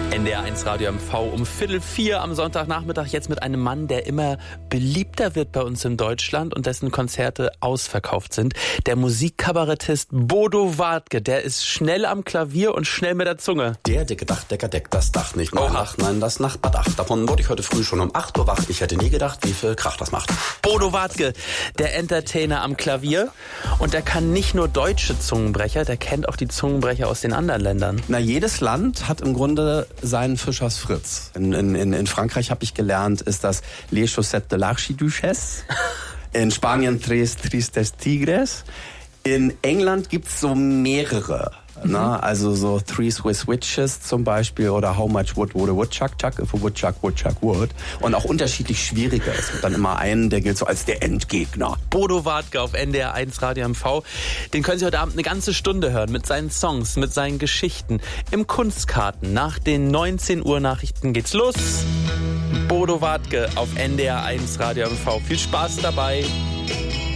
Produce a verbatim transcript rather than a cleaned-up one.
N D R eins Radio M V um Viertel vier am Sonntagnachmittag jetzt mit einem Mann, der immer beliebter wird bei uns in Deutschland und dessen Konzerte ausverkauft sind. Der Musikkabarettist Bodo Wartke, der ist schnell am Klavier und schnell mit der Zunge. Der dicke Dachdecker deckt das Dach nicht nur Oha. Dach, nein, das Nachbardach. Davon wurde ich heute früh schon um acht Uhr wach. Ich hätte nie gedacht, wie viel Krach das macht. Bodo Wartke, der Entertainer am Klavier. Und der kann nicht nur deutsche Zungenbrecher, der kennt auch die Zungenbrecher aus den anderen Ländern. Na, jedes Land hat im Grunde seinen Fischers Fritz. In, in, in Frankreich habe ich gelernt, ist das Les Chaussettes de l'Archiduchesse. In Spanien Tres Tristes Tigres. In England gibt's so mehrere. Mhm. Na, also so Three Swiss Witches zum Beispiel oder How Much Wood Would a Woodchuck Chuck if a Woodchuck Woodchuck Would. Und auch unterschiedlich schwieriger. Es gibt dann immer einen, der gilt so als der Endgegner. Bodo Wartke auf N D R eins Radio M V. Den können Sie heute Abend eine ganze Stunde hören mit seinen Songs, mit seinen Geschichten. Im Kunstkarten. Nach den neunzehn Uhr Nachrichten geht's los. Bodo Wartke auf N D R eins Radio M V. Viel Spaß dabei.